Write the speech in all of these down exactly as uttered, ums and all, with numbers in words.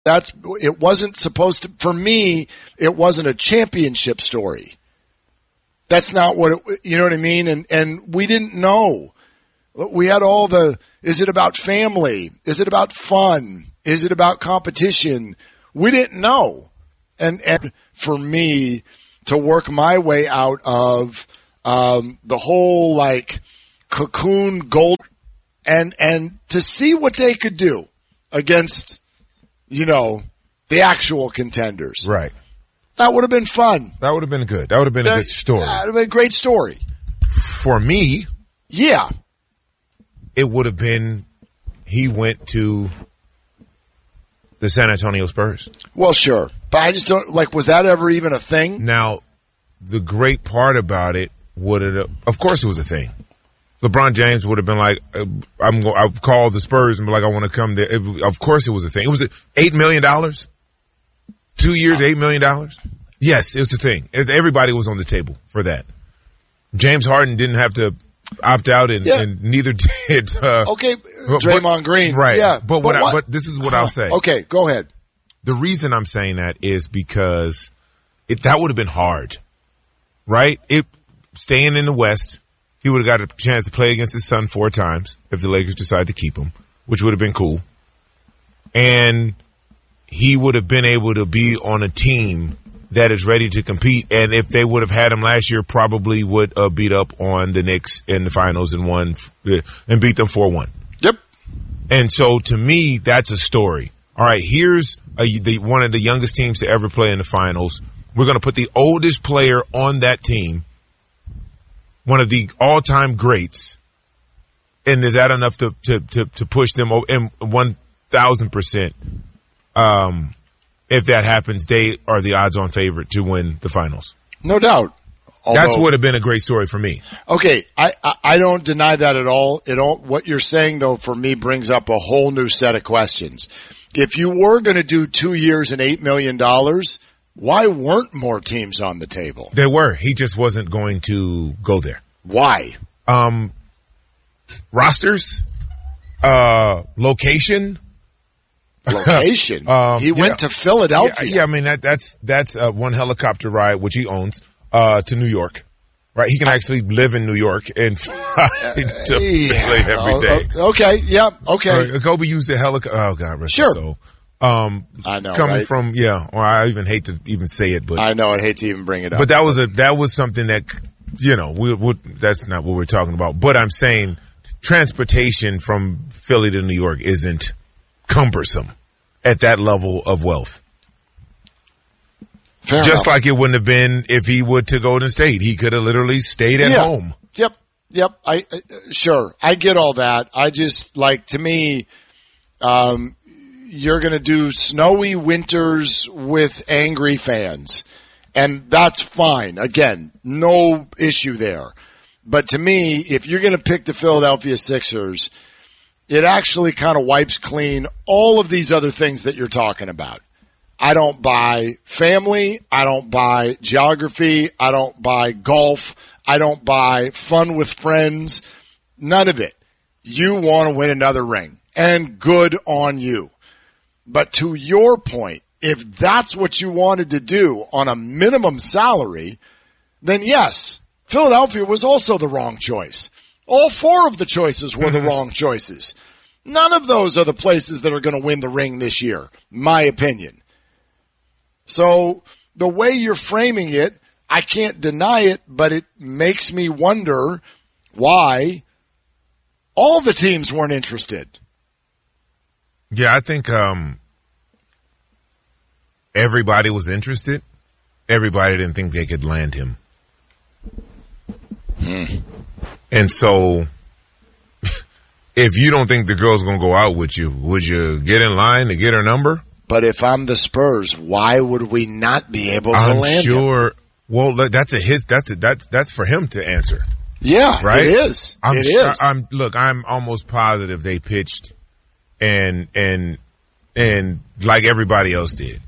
That's, it wasn't supposed to, for me, it wasn't a championship story. That's not what it, you know what I mean? And, and we didn't know. We had all the, is it about family? Is it about fun? Is it about competition? We didn't know. And, and for me to work my way out of, um, the whole like cocoon gold and, and to see what they could do against, you know, the actual contenders. Right. That would have been fun. That would have been good. That would have been that, a good story. That would have been a great story. For me. Yeah. It would have been he went to the San Antonio Spurs. Well, sure. But I just don't, like, was that ever even a thing? Now, the great part about it would have, of course it was a thing. LeBron James would have been like, I'm going, I've called the Spurs and be like, I want to come there. It, of course it was a thing. It was eight million dollars. Two years, eight million dollars. Yes, it was a thing. Everybody was on the table for that. James Harden didn't have to opt out, and, yeah. and neither did. Uh, okay, Draymond but, Green. Right. Yeah. But, but, what I, but this is what I'll say. Okay, go ahead. The reason I'm saying that is because it, that would have been hard, right? It staying in the West, he would have got a chance to play against his son four times if the Lakers decide to keep him, which would have been cool. And he would have been able to be on a team that is ready to compete. And if they would have had him last year, probably would uh, beat up on the Knicks in the finals and won and beat them four one. Yep. And so to me, that's a story. All right, here's a, the, one of the youngest teams to ever play in the finals. We're going to put the oldest player on that team, one of the all-time greats. And is that enough to, to, to, to push them over? And one thousand percent, um, if that happens, they are the odds-on favorite to win the finals. No doubt. Although, That's would have been a great story for me. Okay, I, I, I don't deny that at all. It all. What you're saying, though, for me brings up a whole new set of questions. If you were going to do two years and eight million dollars, why weren't more teams on the table? There were. He just wasn't going to go there. Why? Um, rosters, uh, location. Location. um, he went yeah, to Philadelphia. Yeah, yeah, I mean that, that's that's uh, one helicopter ride, which he owns, uh, to New York. Right, he can actually live in New York and fly to play every day. Okay, yeah, okay. Uh, Kobe used a helicopter. Oh God, rest sure. his soul. Um, I know. Coming right? from yeah, or I even hate to even say it, but I know I'd hate to even bring it up. But that was a that was something that you know we would. That's not what we're talking about. But I'm saying transportation from Philly to New York isn't cumbersome at that level of wealth. Fair Just enough. like it wouldn't have been if he would to Golden State. He could have literally stayed at yeah. home. Yep. Yep. I, uh, sure. I get all that. I just like, to me, um, you're going to do snowy winters with angry fans, and that's fine. Again, no issue there. But to me, if you're going to pick the Philadelphia Sixers, it actually kind of wipes clean all of these other things that you're talking about. I don't buy family. I don't buy geography. I don't buy golf. I don't buy fun with friends. None of it. You want to win another ring, and good on you. But to your point, if that's what you wanted to do on a minimum salary, then yes, Philadelphia was also the wrong choice. All four of the choices were the wrong choices. None of those are the places that are going to win the ring this year, my opinion. So the way you're framing it, I can't deny it, but it makes me wonder why all the teams weren't interested. Yeah, I think um, everybody was interested. Everybody didn't think they could land him. Hmm. And so if you don't think the girl's going to go out with you, would you get in line to get her number? But if I'm the Spurs, why would we not be able to I'm land sure. him? Well, that's a his. That's a, that's that's for him to answer. Yeah, right. It is. I'm it sure, is. I'm look. I'm almost positive they pitched, and and and like everybody else did.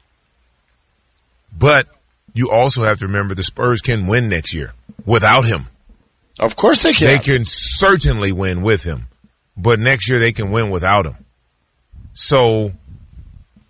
But you also have to remember the Spurs can win next year without him. Of course they can. They can certainly win with him, but next year they can win without him. So